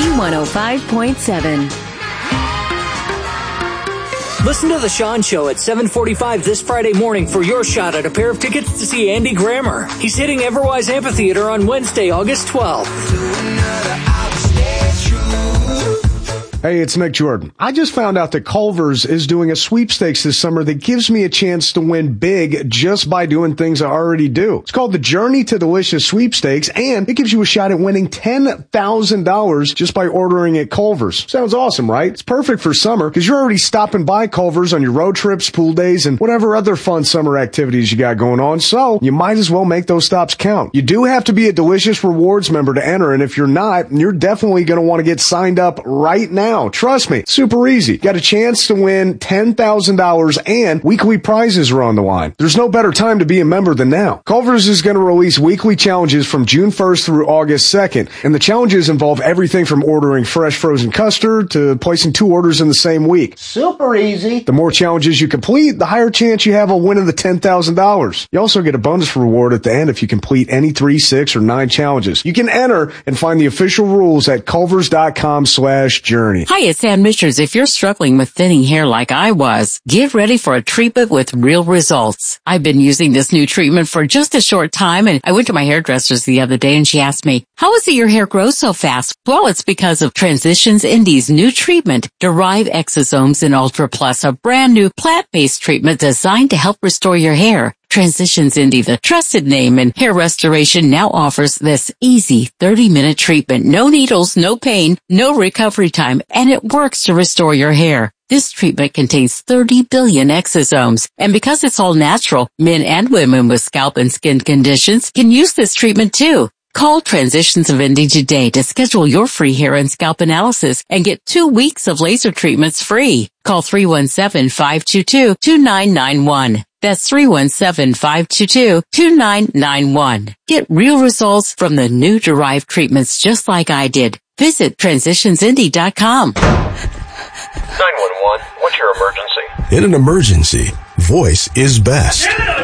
105.7. Listen to The Sean Show at 7:45 this Friday morning for your shot at a pair of tickets to see Andy Grammer. He's hitting Everwise Amphitheater on Wednesday, August 12th. Hey, it's Nick Jordan. I just found out that Culver's is doing a sweepstakes this summer that gives me a chance to win big just by doing things I already do. It's called the Journey to Delicious Sweepstakes, and it gives you a shot at winning $10,000 just by ordering at Culver's. Sounds awesome, right? It's perfect for summer because you're already stopping by Culver's on your road trips, pool days, and whatever other fun summer activities you got going on, so you might as well make those stops count. You do have to be a Delicious Rewards member to enter, and if you're not, you're definitely going to want to get signed up right now. Trust me, super easy. Got a chance to win $10,000 and weekly prizes are on the line. There's no better time to be a member than now. Culver's is going to release weekly challenges from June 1st through August 2nd, and the challenges involve everything from ordering fresh frozen custard to placing 2 orders in the same week. Super easy. The more challenges you complete, the higher chance you have of winning the $10,000. You also get a bonus reward at the end if you complete any 3, 6, or 9 challenges. You can enter and find the official rules at culvers.com/journey. Hi, it's Ann Michers. If you're struggling with thinning hair like I was, get ready for a treatment with real results. I've been using this new treatment for just a short time, and I went to my hairdresser's the other day and she asked me, how is it your hair grows so fast? Well, it's because of Transitions Indie's new treatment, Derive Exosomes in Ultra Plus, a brand new plant-based treatment designed to help restore your hair. Transitions Indie, the trusted name in hair restoration, now offers this easy 30-minute treatment. No needles, no pain, no recovery time, and it works to restore your hair. This treatment contains 30 billion exosomes, and because it's all natural, men and women with scalp and skin conditions can use this treatment too. Call Transitions of Indie today to schedule your free hair and scalp analysis and get 2 weeks of laser treatments free. Call 317-522-2991. That's 317-522-2991. Get real results from the new Derive treatments just like I did. Visit transitionsindie.com. 911, what's your emergency? In an emergency, voice is best.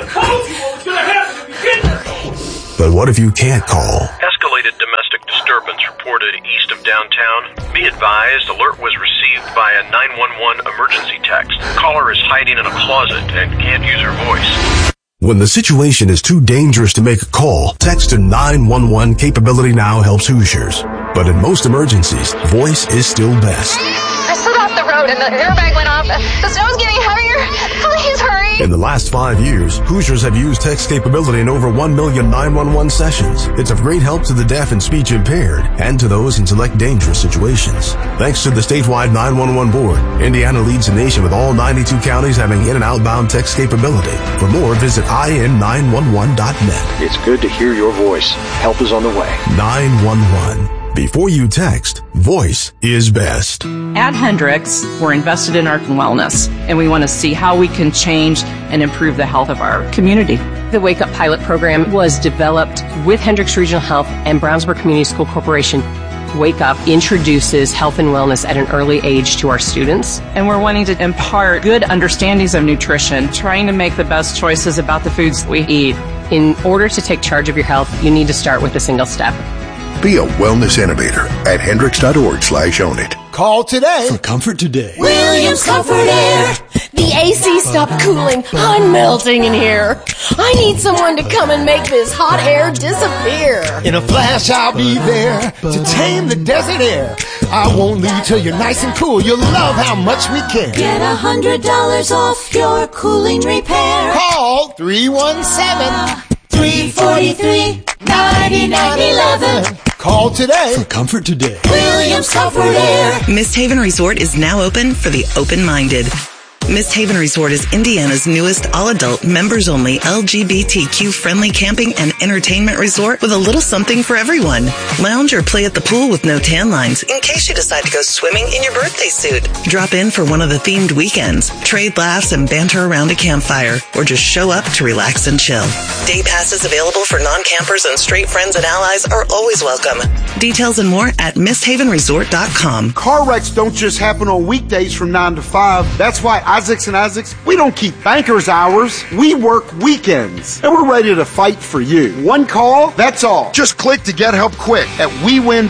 But what if you can't call? Escalated domestic disturbance reported east of downtown. Be advised, alert was received by a 911 emergency text. Caller is hiding in a closet and can't use her voice. When the situation is too dangerous to make a call, text to 911 Capability Now helps Hoosiers. But in most emergencies, voice is still best. I slid off the road and the airbag went off. The snow's getting heavier. Please hurry. In the last 5 years, Hoosiers have used text capability in over 1 million 911 sessions. It's of great help to the deaf and speech impaired and to those in select dangerous situations. Thanks to the statewide 911 board, Indiana leads the nation with all 92 counties having in- and outbound text capability. For more, visit in911.net. It's good to hear your voice. Help is on the way. 911. Before you text, voice is best. At Hendricks, we're invested in art and wellness, and we want to see how we can change and improve the health of our community. The Wake Up Pilot Program was developed with Hendricks Regional Health and Brownsburg Community School Corporation. Wake Up introduces health and wellness at an early age to our students. And we're wanting to impart good understandings of nutrition, trying to make the best choices about the foods we eat. In order to take charge of your health, you need to start with a single step. Be a wellness innovator at hendricks.org/own it. Call today for comfort today. Williams Comfort Air. The AC stopped cooling. I'm melting in here. I need someone to come and make this hot air disappear. In a flash, I'll be there to tame the desert air. I won't leave till you're nice and cool. You'll love how much we care. Get $100 off your cooling repair. Call 317-343-9911. Call today for comfort today. Williams Comfort Air. Mist Haven Resort is now open for the open-minded. Mist Haven Resort is Indiana's newest all-adult, members-only, LGBTQ-friendly camping and entertainment resort with a little something for everyone. Lounge or play at the pool with no tan lines in case you decide to go swimming in your birthday suit. Drop in for one of the themed weekends, trade laughs and banter around a campfire, or just show up to relax and chill. Day passes available for non-campers and straight friends and allies are always welcome. Details and more at misthavenresort.com. Car wrecks don't just happen on weekdays from 9 to 5. That's why Isaacs and Isaacs, we don't keep bankers hours. We work weekends. And we're ready to fight for you. One call, that's all. Just click to get help quick at WeWin.